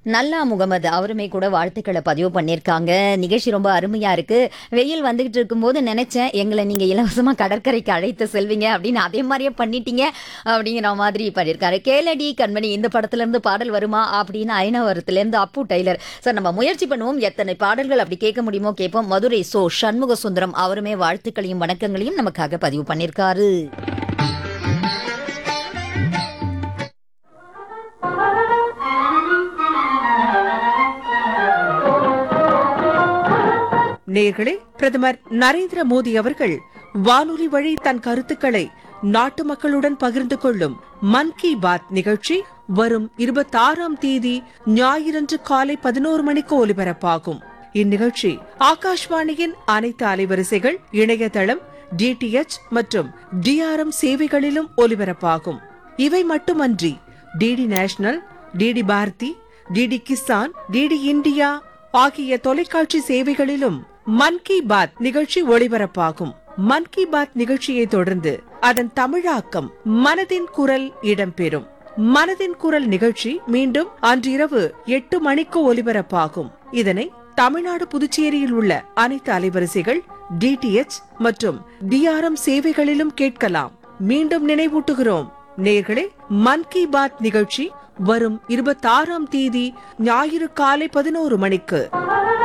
நல்லா முகமது அவருமே கூட வாழ்த்துக்களை பதிவு பண்ணியிருக்காங்க. நிகழ்ச்சி ரொம்ப அருமையா இருக்கு. வெயில் வந்துகிட்டு இருக்கும்போது நினைச்சேன், எங்களை நீங்க இலவசமா கடற்கரைக்கு அழைத்து செல்வீங்க அப்படின்னு, அதே மாதிரியே பண்ணிட்டீங்க அப்படிங்கிற மாதிரி பண்ணியிருக்காரு. கேளடி கண்மணி இந்த படத்துல இருந்து பாடல் வருமா அப்படின்னு ஐநாவரத்துல இருந்து அப்பு டெய்லர். சார் நம்ம முயற்சி பண்ணுவோம், எத்தனை பாடல்கள் அப்படி கேட்க முடியுமோ கேட்போம். மதுரை சண்முக சுந்தரம் அவருமே வாழ்த்துக்களையும் வணக்கங்களையும் நமக்காக பதிவு பண்ணியிருக்காரு. நேயர்களே, பிரதமர் நரேந்திர மோடி அவர்கள் வானொலி வழி தன் கருத்துக்களை நாட்டு மக்களுடன் பகிர்ந்து கொள்ளும் மன் கி பாத் நிகழ்ச்சி வரும் 26ஆம் தேதி ஞாயிறன்று காலை 11 மணிக்கு ஒலிபரப்பாகும். இந்நிகழ்ச்சி ஆகாஷ்வாணியின் அனைத்து அலைவரிசைகள், இணையதளம், டிடிஎச் மற்றும் டிஆர்எம் சேவைகளிலும் ஒலிபரப்பாகும். இவை மட்டுமன்றி DD national, DD Bharathi, DD Kisan, DD India ஆகிய தொலைக்காட்சி சேவைகளிலும் மன் கி பாத் நிகழ்ச்சி ஒளிபரப்பாகும். மன் கி பாத் நிகழ்ச்சியை தொடர்ந்து அதன் தமிழாக்கம் மனதின் குரல் இடம்பெறும். மனதின் குரல் நிகழ்ச்சி மீண்டும் அன்றிரவு 8 மணிக்கு ஒலிபரப்பாகும். இதனை தமிழ்நாடு, புதுச்சேரியில் உள்ள அனைத்து அலைவரிசைகள், டிடிஎச் மற்றும் டிஆர்எம் சேவைகளிலும் கேட்கலாம். மீண்டும் நினைவூட்டுகிறோம் நேயர்களே, மன் கி பாத் நிகழ்ச்சி வரும் 26ஆம் தேதி ஞாயிறு காலை 11 மணிக்கு.